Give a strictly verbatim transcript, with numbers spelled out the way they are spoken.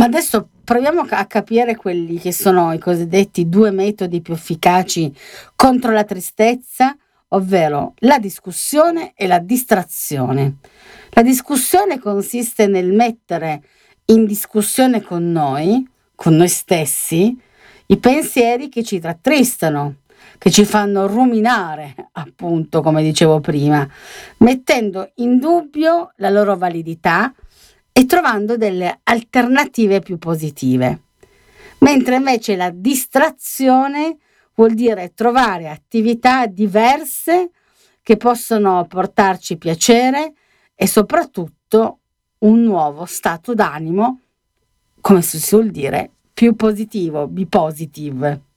adesso proviamo a capire quelli che sono i cosiddetti due metodi più efficaci contro la tristezza, ovvero la discussione e la distrazione. La discussione consiste nel mettere in discussione con noi, con noi stessi, i pensieri che ci rattristano, che ci fanno ruminare, appunto, come dicevo prima, mettendo in dubbio la loro validità e trovando delle alternative più positive. Mentre invece la distrazione vuol dire trovare attività diverse che possono portarci piacere e soprattutto un nuovo stato d'animo, come si suol dire, più positivo, be positive.